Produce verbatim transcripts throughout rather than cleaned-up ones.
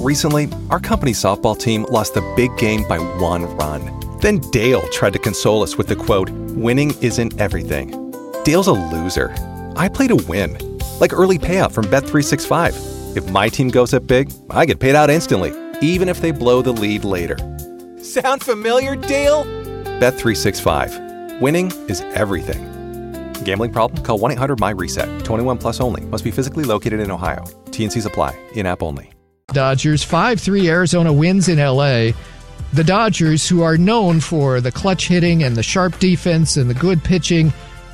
Recently, our company softball team lost the big game by one run. Then Dale tried to console us with the quote, "Winning isn't everything." Dale's a loser. I play to win. Like early payout from Bet three sixty-five. If my team goes up big, I get paid out instantly, even if they blow the lead later. Sound familiar, Dale? Bet three sixty-five. Winning is everything. Gambling problem? Call one eight hundred M Y reset. twenty-one plus only. Must be physically located in Ohio. T N Cs apply. In-app only. Dodgers. five three Arizona wins in L A. The Dodgers, who are known for the clutch hitting and the sharp defense and the good pitching,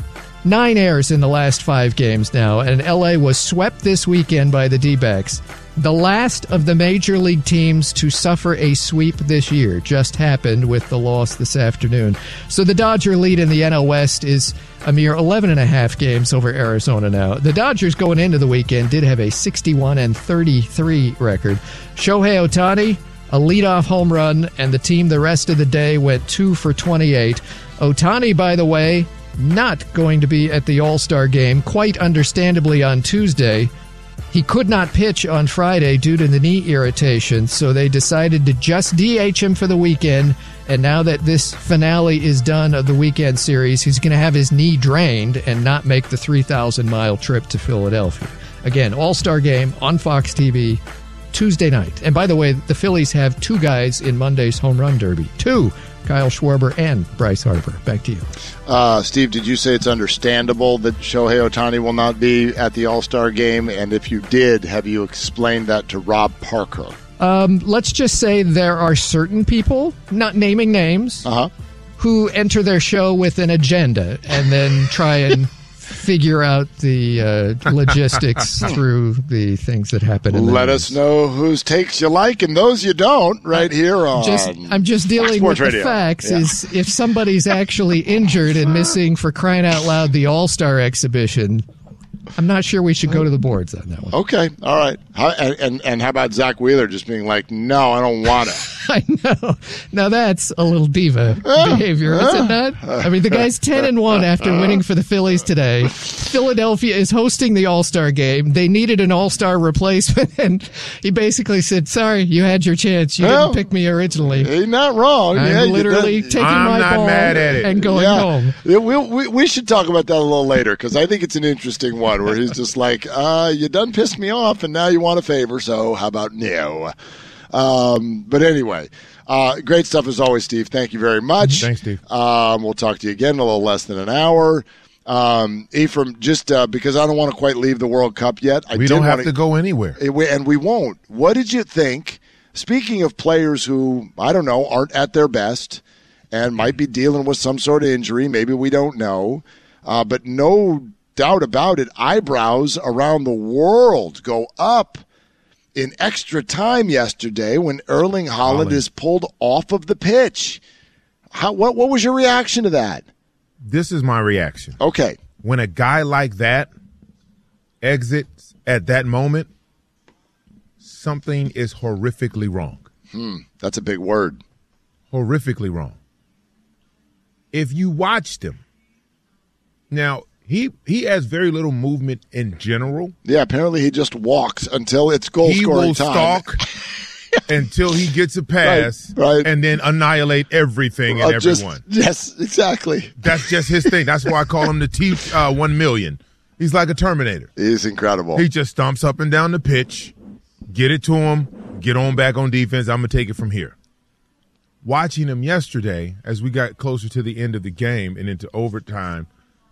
nine errors in the last five games now, and L A was swept this weekend by the D-backs. The last of the major league teams to suffer a sweep this year just happened with the loss this afternoon. So the Dodger lead in the N L West is a mere eleven and a half games over Arizona now. The Dodgers going into the weekend did have a sixty-one and thirty-three record. Shohei Ohtani, a leadoff home run, and the team the rest of the day went two for twenty-eight. Ohtani, by the way, not going to be at the All-Star game, quite understandably on Tuesday. He could not pitch on Friday due to the knee irritation, so they decided to just D H him for the weekend. And now that this finale is done of the weekend series, he's going to have his knee drained and not make the three thousand mile trip to Philadelphia. Again, All-Star game on Fox T V Tuesday night. And by the way, the Phillies have two guys in Monday's home run derby. Two. Kyle Schwarber and Bryce Harper. Back to you. Uh, Steve, did you say it's understandable that Shohei Ohtani will not be at the All-Star game? And if you did, have you explained that to Rob Parker? Um, let's just say there are certain people, not naming names, uh-huh. who enter their show with an agenda and then try and figure out the uh, logistics through the things that happen in the Let news. us know whose takes you like and those you don't right here on just, I'm just dealing with Radio. the facts. Yeah. Is if somebody's actually injured and missing, for crying out loud, the All-Star exhibition, I'm not sure we should go to the boards on that one. Okay, all right. How, and, and and how about Zach Wheeler just being like, no, I don't want to. I know. Now that's a little diva behavior, is it not? I mean, the guy's ten and one after winning for the Phillies today. Philadelphia is hosting the All-Star game. They needed an All-Star replacement, and he basically said, "Sorry, you had your chance. You well, didn't pick me originally." He's not wrong. I'm yeah, literally taking I'm my not ball mad at it. and going yeah. home. Yeah, we, we, we should talk about that a little later because I think it's an interesting one where he's just like, uh, you done pissed me off, and now you want a favor, so how about no? Um, but anyway, uh, great stuff as always, Steve. Thank you very much. Thanks, Steve. Um, we'll talk to you again in a little less than an hour. Um, Ephraim, just uh, because I don't want to quite leave the World Cup yet. I we don't have wanna, to go anywhere. It, and we won't. What did you think, speaking of players who, I don't know, aren't at their best and might be dealing with some sort of injury, maybe we don't know, uh, but no doubt about it, eyebrows around the world go up in extra time yesterday when Erling Haaland is pulled off of the pitch. How, what, what was your reaction to that? This is my reaction. Okay. When a guy like that exits at that moment, something is horrifically wrong. Hmm, that's a big word. Horrifically wrong. If you watched him, now he he has very little movement in general. Yeah, apparently he just walks until it's goal he scoring will time. stalk until he gets a pass, right, right. and then annihilate everything and uh, just, everyone. Yes, exactly. That's just his thing. That's why I call him the T uh, one million. He's like a Terminator. He's incredible. He just stomps up and down the pitch, get it to him, get on back on defense. I'm going to take it from here. Watching him yesterday, as we got closer to the end of the game and into overtime,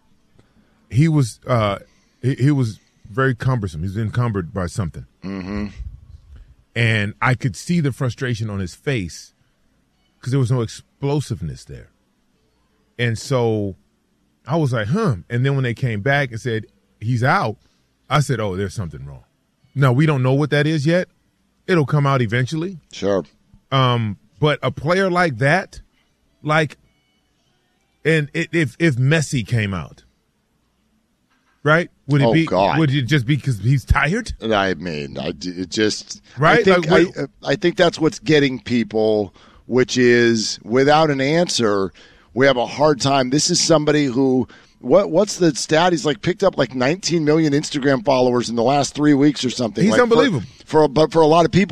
he was uh, he, he was very cumbersome. He was encumbered by something. Mm-hmm. And I could see the frustration on his face because there was no explosiveness there. And so I was like, huh. And then when they came back and said, he's out, I said, oh, there's something wrong. No, we don't know what that is yet. It'll come out eventually. Sure. Um, but a player like that, like, and it, if if Messi came out, right? Would it oh, be? God. Would it just be because he's tired? I mean, I it just right. I think, like, I, I think that's what's getting people, which is without an answer, we have a hard time. This is somebody who. What what's the stat? He's like picked up like nineteen million Instagram followers in the last three weeks or something. He's like unbelievable. For, for but for a lot of people.